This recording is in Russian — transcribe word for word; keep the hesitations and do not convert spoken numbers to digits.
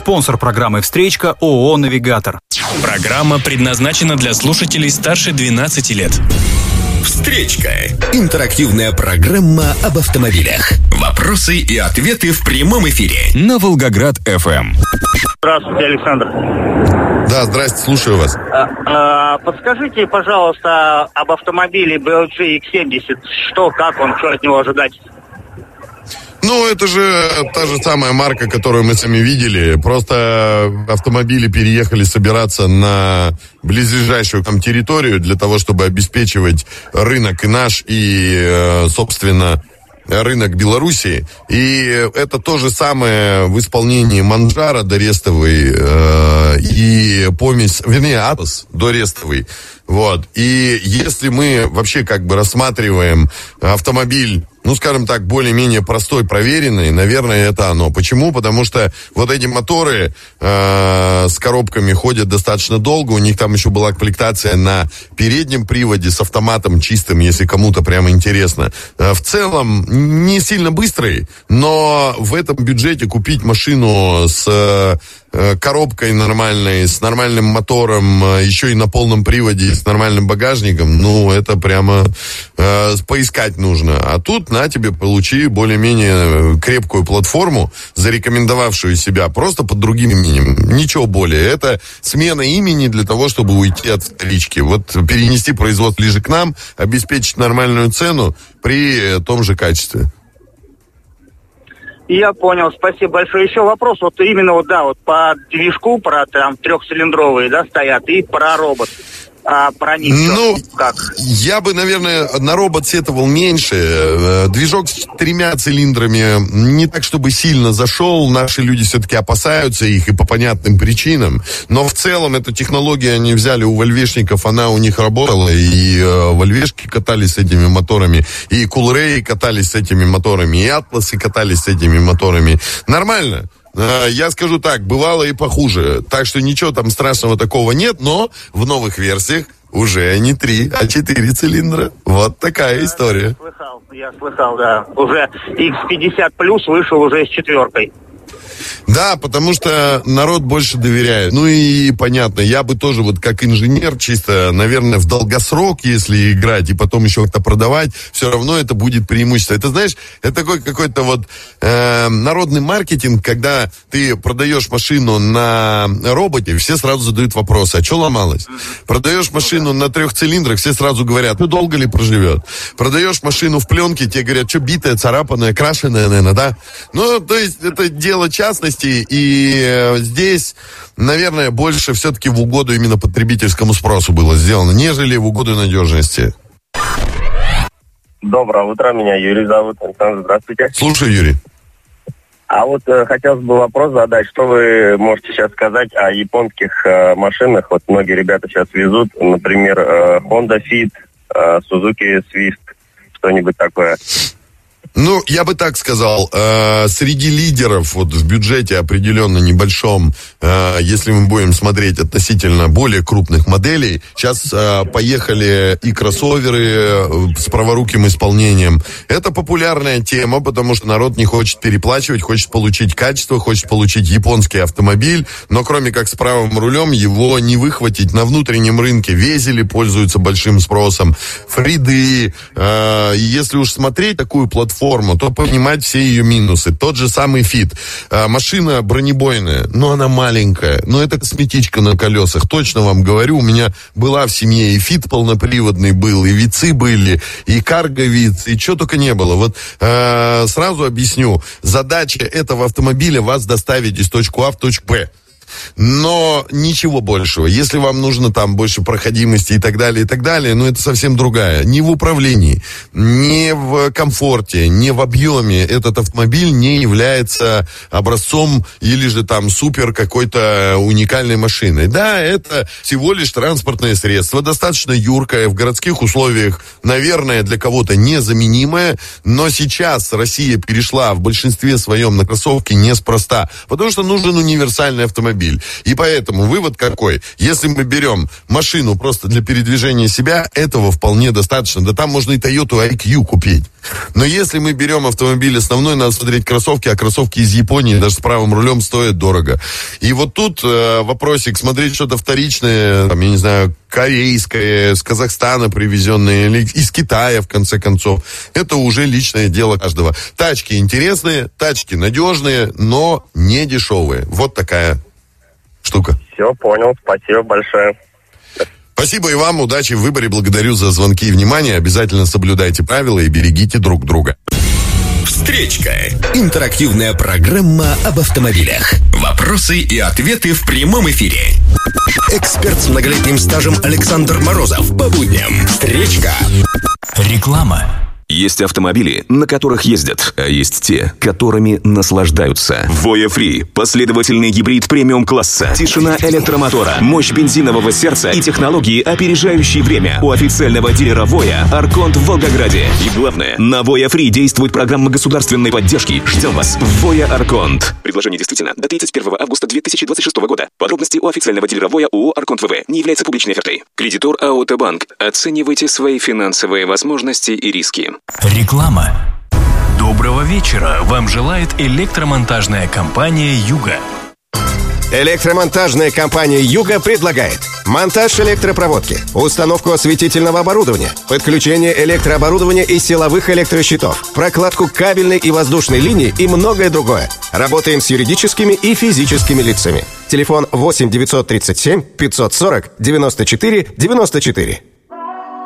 Спонсор программы «Встречка» ООО «Навигатор». Программа предназначена для слушателей старше двенадцати лет. «Встречка» – интерактивная программа об автомобилях. Вопросы и ответы в прямом эфире на Волгоград-эф эм. Здравствуйте, Александр. Да, здрасте, слушаю вас. А, а, подскажите, пожалуйста, об автомобиле би эл джи икс семьдесят. Что, как он, что от него ожидать? Ну, это же та же самая марка, которую мы сами видели. Просто автомобили переехали собираться на близлежащую там территорию для того, чтобы обеспечивать рынок и наш, и, собственно, рынок Белоруссии. И это то же самое в исполнении Манджаро дорестовый э, и помесь, вернее, Атос дорестовый. Вот. И если мы вообще как бы рассматриваем автомобиль, ну, скажем так, более-менее простой, проверенный, наверное, это оно. Почему? Потому что вот эти моторы э, с коробками ходят достаточно долго. У них там еще была комплектация на переднем приводе с автоматом чистым, если кому-то прямо интересно. Э, в целом, не сильно быстрый, но в этом бюджете купить машину с э, коробкой нормальной, с нормальным мотором, э, еще и на полном приводе, с нормальным багажником, ну, это прямо э, поискать нужно. А тут на тебе получи более-менее крепкую платформу, зарекомендовавшую себя просто под другим именем. Ничего более. Это смена имени для того, чтобы уйти от вторички. Вот перенести производство ближе к нам, обеспечить нормальную цену при том же качестве. Я понял, спасибо большое. Еще вопрос, вот именно вот, да, вот по движку, про там трехцилиндровые, да, стоят, и про робот. А про них ну, как? Я бы, наверное, на робот сетовал меньше. Движок с тремя цилиндрами не так, чтобы сильно зашел. Наши люди все-таки опасаются их и по понятным причинам. Но в целом эту технологию они взяли у вольвешников, она у них работала. И э, вольвешки катались с этими моторами, и Кулреи катались с этими моторами, и Атласы катались с этими моторами. Нормально. Я скажу так, бывало и похуже. Так что ничего там страшного такого нет, но в новых версиях уже не три, а четыре цилиндра. Вот такая история. Я слыхал, я слыхал, да. Уже икс пятьдесят плюс вышел уже с четверкой. Да, потому что народ больше доверяет. Ну и понятно, я бы тоже вот как инженер чисто, наверное, в долгосрок, если играть и потом еще как-то продавать, все равно это будет преимущество. Это, знаешь, это такой какой-то вот э, народный маркетинг, когда ты продаешь машину на роботе, все сразу задают вопросы, а что ломалось? Продаешь машину на трех цилиндрах, все сразу говорят, ну долго ли проживет? Продаешь машину в пленке, тебе говорят, что битая, царапанная, крашеная, наверное, да? Ну, то есть это дело частности, и э, здесь, наверное, больше все-таки в угоду именно потребительскому спросу было сделано, нежели в угоду надежности. Доброе утро, меня Юрий зовут. Александр, здравствуйте. Слушай, Юрий. А вот э, хотелось бы вопрос задать, что вы можете сейчас сказать о японских э, машинах? Вот многие ребята сейчас везут, например, э, Honda Fit, э, Suzuki Swift, что-нибудь такое. Ну, я бы так сказал, э, среди лидеров вот в бюджете определенно небольшом, э, если мы будем смотреть относительно более крупных моделей, сейчас э, поехали и кроссоверы э, с праворуким исполнением. Это популярная тема, потому что народ не хочет переплачивать, хочет получить качество, хочет получить японский автомобиль, но кроме как с правым рулем его не выхватить на внутреннем рынке. Везели пользуются большим спросом, фриды, э, и если уж смотреть такую платформу, то понимать все ее минусы. Тот же самый Fit. А, машина бронебойная, но она маленькая. Но это косметичка на колесах. Точно вам говорю, у меня была в семье и Fit полноприводный был, и вицы были, и карго-виц, и что только не было. Вот а, сразу объясню. Задача этого автомобиля вас доставить из точки А в точку Б. Но ничего большего. Если вам нужно там больше проходимости и так далее, и так далее, ну это совсем другая. Ни в управлении, ни в комфорте, ни в объеме этот автомобиль не является образцом или же там супер какой-то уникальной машиной. Да, это всего лишь транспортное средство, достаточно юркое, в городских условиях, наверное, для кого-то незаменимое, но сейчас Россия перешла в большинстве своем на кроссовки неспроста, потому что нужен универсальный автомобиль. автомобиль. И поэтому вывод какой? Если мы берем машину просто для передвижения себя, этого вполне достаточно. Да там можно и Toyota ай кью купить. Но если мы берем автомобиль основной, надо смотреть кроссовки, а кроссовки из Японии даже с правым рулем стоят дорого. И вот тут э, вопросик, смотреть что-то вторичное, там, я не знаю, корейское, с Казахстана привезенное, или из Китая, в конце концов. Это уже личное дело каждого. Тачки интересные, тачки надежные, но не дешевые. Вот такая штука. Все, понял. Спасибо большое. Спасибо и вам. Удачи в выборе. Благодарю за звонки и внимание. Обязательно соблюдайте правила и берегите друг друга. Встречка. Интерактивная программа об автомобилях. Вопросы и ответы в прямом эфире. Эксперт с многолетним стажем Александр Морозов. По будням. Встречка. Реклама. Есть автомобили, на которых ездят, а есть те, которыми наслаждаются. Voya Free – последовательный гибрид премиум-класса. Тишина электромотора, мощь бензинового сердца и технологии, опережающие время. У официального дилера Voya Арконт в Волгограде. И главное, на Voya Free действует программа государственной поддержки. Ждем вас в Voya Арконт. Предложение действительно до тридцать первого августа две тысячи двадцать шестого года. Подробности у официального дилера Voya ООО Арконт ВВ. Не является публичной офертой. Кредитор Аутобанк. Оценивайте свои финансовые возможности и риски. Реклама. Доброго вечера. Вам желает электромонтажная компания «Юга». Электромонтажная компания «Юга» предлагает монтаж электропроводки, установку осветительного оборудования, подключение электрооборудования и силовых электрощитов, прокладку кабельной и воздушной линии и многое другое. Работаем с юридическими и физическими лицами. Телефон восемь девятьсот тридцать семь пятьсот сорок девяносто четыре девяносто четыре.